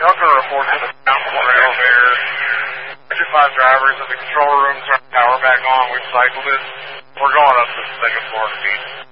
Y'all gonna report to the council right there. 5 drivers in the control room, turn the power back on, we've cycled it. We're going up to the second floor to meet.